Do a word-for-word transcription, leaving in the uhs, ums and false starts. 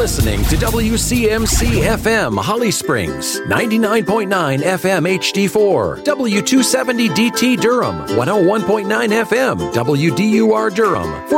listening to W C M C F M Holly Springs, ninety-nine point nine F M H D four, W two seventy D T Durham, one oh one point nine F M W D U R Durham,